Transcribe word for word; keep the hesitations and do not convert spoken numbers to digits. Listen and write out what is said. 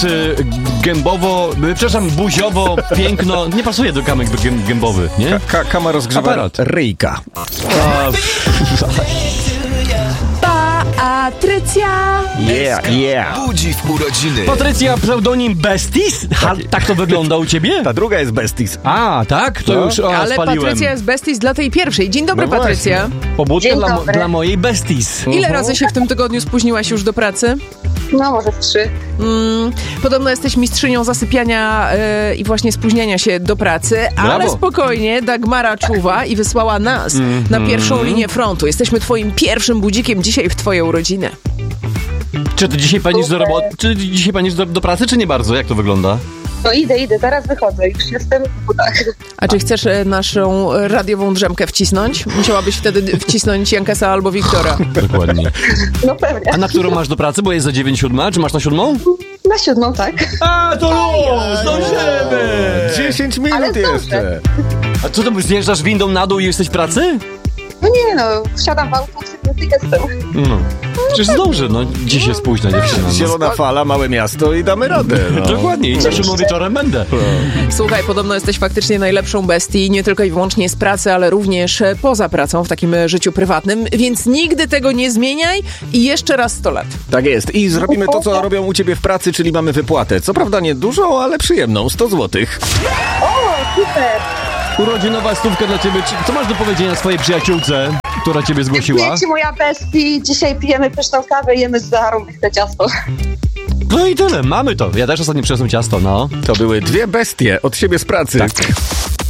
gębowo, przepraszam, buziowo, piękno, nie pasuje do kamek gę- gębowy, nie? Ka- ka- kama rozgrzewa Aparat. ryjka. A, Patrycja! Yeah, yeah. Budzi w urodziny. Patrycja, pseudonim Besties? Ha, tak to wygląda u ciebie? Ta druga jest Besties. A, tak? To No. już o, Ale spaliłem. Patrycja jest besties dla tej pierwszej. Dzień dobry, No Patrycja. Pobudka Dzień dla, mo- dobry. dla mojej Besties. Ile razy się w tym tygodniu spóźniłaś już do pracy? No, może w trzy. Mm, podobno jesteś mistrzynią zasypiania e, i właśnie spóźniania się do pracy, ale Brawo. spokojnie, Dagmara czuwa i wysłała nas na pierwszą linię frontu. Jesteśmy twoim pierwszym budzikiem dzisiaj w twoje urodziny. Czy ty dzisiaj panisz do roboty? Czy dzisiaj panisz do, do pracy, czy nie bardzo? Jak to wygląda? No idę, idę, zaraz wychodzę, już jestem w butach. A czy chcesz e, naszą e, radiową drzemkę wcisnąć? Musiałabyś wtedy wcisnąć Jankesa albo Wiktora. Dokładnie. No pewnie. A na którą masz do pracy? Bo jest za dziewięć siódma. Czy masz na siódmą? Na siódmą, tak. A, to luz! Zdążymy! dziesięć minut Ale zdążę. jeszcze. A co to, zjeżdżasz windą na dół i jesteś w pracy? No nie no, wsiadam w auto, i jestem. No. Przecież zdążę, no. Dziś jest późna dziewczyna. No. Zielona fala, małe miasto i damy radę. No. Dokładnie. I naszym wieczorem będę. Słuchaj, podobno jesteś faktycznie najlepszą bestii, nie tylko i wyłącznie z pracy, ale również e, poza pracą, w takim e, życiu prywatnym, więc nigdy tego nie zmieniaj i jeszcze raz sto lat. Tak jest. I zrobimy to, co robią u ciebie w pracy, czyli mamy wypłatę. Co prawda nie dużą, ale przyjemną. sto złotych. O, super. Urodzinowa stówka dla ciebie. Czy- Co masz do powiedzenia swojej przyjaciółce, która ciebie zgłosiła? Dziękuję ci, moja bestii. Dzisiaj pijemy pyszną kawę, jemy zarąbiste ciasto. No i tyle, mamy to. Ja też ostatnio przyniosłem ciasto, no. To były dwie bestie od siebie z pracy.